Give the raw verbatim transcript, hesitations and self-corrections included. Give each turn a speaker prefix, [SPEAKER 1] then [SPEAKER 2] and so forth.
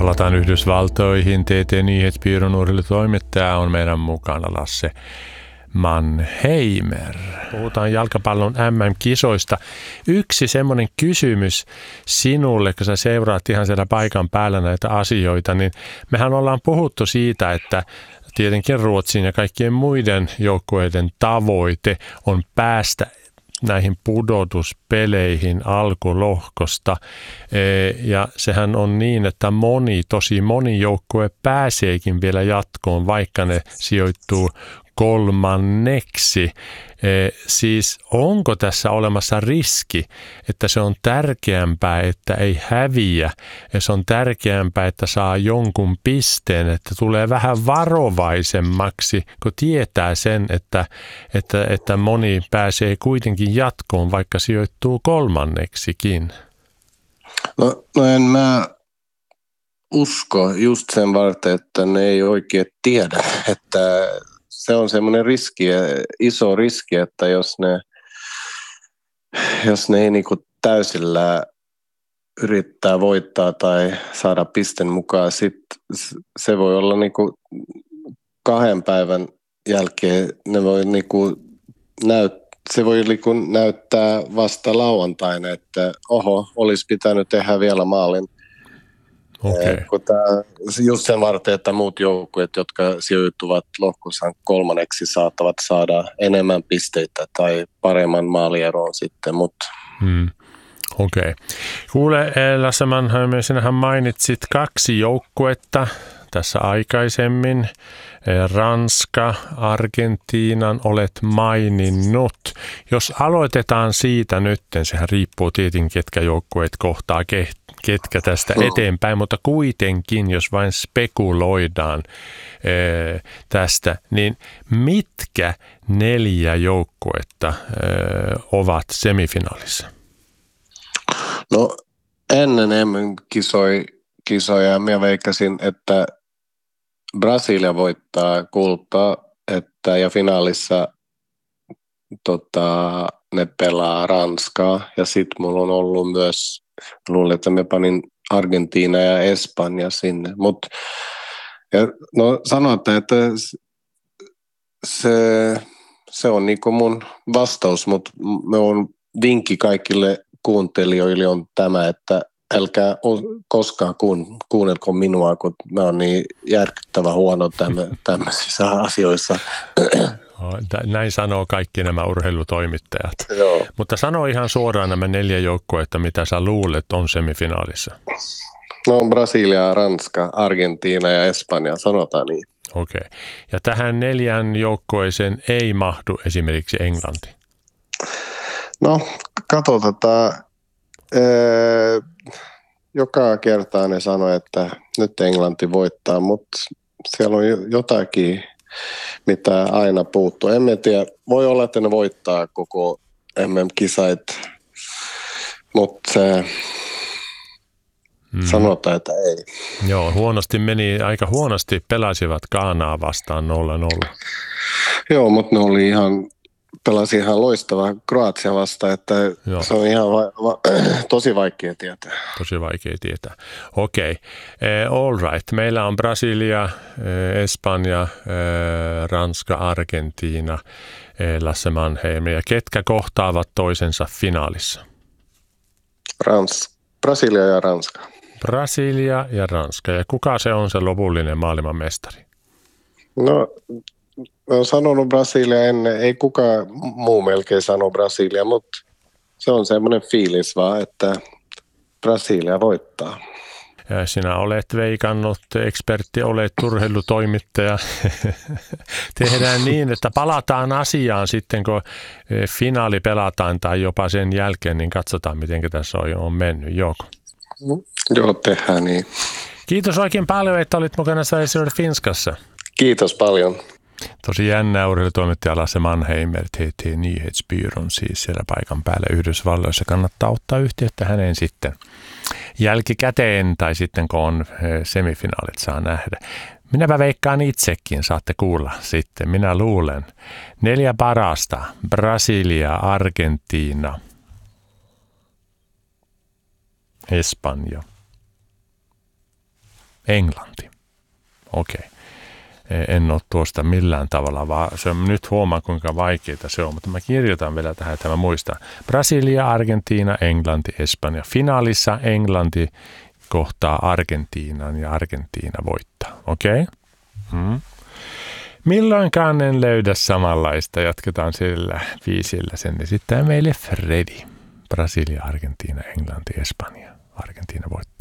[SPEAKER 1] Palataan Yhdysvaltoihin. T T-nyhetsbyrån urheilutoimittaja on meidän mukana Lasse Mannheimer. Puhutaan jalkapallon M M-kisoista. Yksi semmoinen kysymys sinulle, kun sä seuraat ihan siellä paikan päällä näitä asioita, niin mehän ollaan puhuttu siitä, että tietenkin Ruotsin ja kaikkien muiden joukkueiden tavoite on päästä näihin pudotuspeleihin alkulohkosta. Ja sehän on niin, että moni, tosi moni joukkue pääseekin vielä jatkoon, vaikka ne sijoittuu kolmanneksi. Siis onko tässä olemassa riski, että se on tärkeämpää, että ei häviä, ja se on tärkeämpää, että saa jonkun pisteen, että tulee vähän varovaisemmaksi, kun tietää sen, että, että, että moni pääsee kuitenkin jatkoon, vaikka sijoittuu kolmanneksikin?
[SPEAKER 2] No, no en mä usko just sen varten, että ne ei oikein tiedä, että se on semmoinen riski, iso riski, että jos ne, jos ne ei niinku täysillä yrittää voittaa tai saada pisten mukaan, sit se voi olla niinku kahden päivän jälkeen, ne voi niinku näyt, se voi niinku näyttää vasta lauantaina, että oho, olisi pitänyt tehdä vielä maalin.
[SPEAKER 1] Okay.
[SPEAKER 2] Tää, just sen varten, että muut joukkueet, jotka sijoittuvat lohkossaan kolmanneksi, saattavat saada enemmän pisteitä tai paremman maalieron sitten. Mut.
[SPEAKER 1] Hmm. Okei. Okay. Kuule, Lasse Mannheimer, sinähän mainitsit kaksi joukkuetta tässä aikaisemmin. Ranska, Argentiinan olet maininnut. Jos aloitetaan siitä nyt, sehän riippuu tietenkin, ketkä joukkueet kohtaa ketkä tästä eteenpäin, mutta kuitenkin, jos vain spekuloidaan ee, tästä, niin mitkä neljä joukkuetta ee, ovat semifinaalissa?
[SPEAKER 2] No ennen M M-kisoja minä veikkasin, että Brasilia voittaa kultaa, että ja finaalissa tota, ne pelaa Ranskaa ja sitten mulla on ollut myös, luulen, että me panin Argentiina ja Espanja sinne, mutta no sanotaan, että se, se on niinku mun vastaus, mutta me on vinkki kaikille kuuntelijoille on tämä, että älkää koskaan kuun, kuunnelko minua, kun mä oon niin järkyttävän huono tämmöisissä asioissa.
[SPEAKER 1] Näin sanoo kaikki nämä urheilutoimittajat.
[SPEAKER 2] Joo.
[SPEAKER 1] Mutta sano ihan suoraan nämä neljä joukkuetta, mitä sä luulet on semifinaalissa.
[SPEAKER 2] No Brasilia, Ranska, Argentiina ja Espanja, sanotaan niin.
[SPEAKER 1] Okei. Okay. Ja tähän neljän joukkueeseen ei mahdu esimerkiksi Englanti?
[SPEAKER 2] No, katsotaan. Öö, joka kertaa ne sanoo, että nyt Englanti voittaa, mutta siellä on jotakin, mitä aina puuttuu. En tiedä, voi olla, että ne voittaa koko M M-kisait, mutta se hmm. sanotaan, että ei.
[SPEAKER 1] Joo, huonosti meni, aika huonosti pelasivat Ghanaa vastaan nolla nolla.
[SPEAKER 2] Joo, mutta ne oli ihan pelasi ihan loistavaa Kroatia vastaan, että Joo. se on ihan va- va- tosi vaikea tietää.
[SPEAKER 1] Tosi vaikea tietää. Okei. Okay. All right. Meillä on Brasilia, Espanja, Ranska, Argentiina, Lasse Mannheimer. Ja ketkä kohtaavat toisensa finaalissa?
[SPEAKER 2] Rans- Brasilia ja Ranska.
[SPEAKER 1] Brasilia ja Ranska. Ja kuka se on se lopullinen maailmanmestari?
[SPEAKER 2] No... Olen sanonut Brasilia ennen, ei kukaan muu melkein sano Brasilia, mutta se on semmoinen fiilis vaan, että Brasilia voittaa.
[SPEAKER 1] Ja sinä olet veikannut, ekspertti, olet urheilutoimittaja. Tehdään niin, että palataan asiaan sitten, kun finaali pelataan tai jopa sen jälkeen, niin katsotaan, miten tässä on, on mennyt. Joko?
[SPEAKER 2] Joo, tehdään niin.
[SPEAKER 1] Kiitos oikein paljon, että olit mukana Sveriges Finskassa.
[SPEAKER 2] Kiitos paljon.
[SPEAKER 1] Tosi jännä urheilutoimittaja Lasse Mannheimer, T T-nyhetsbyrån siis siellä paikan päällä Yhdysvalloissa. Kannattaa ottaa yhteyttä häneen sitten jälkikäteen tai sitten kun on semifinaalit saa nähdä. Minäpä veikkaan itsekin, saatte kuulla sitten. Minä luulen. Neljä parasta. Brasilia, Argentiina, Espanja Englanti. Okei. En ole tuosta millään tavalla, vaan se on, nyt huomaan kuinka vaikeaa se on, mutta mä kirjoitan vielä tähän, että mä muistan. Brasilia, Argentiina, Englanti, Espanja. Finaalissa Englanti kohtaa Argentiinan ja Argentiina voittaa. Okei? Okay? Hmm. Milloinkaan en löydä samanlaista. Jatketaan sillä viisillä. Sen esittää meille Fredi. Brasilia, Argentiina, Englanti, Espanja. Argentiina voittaa.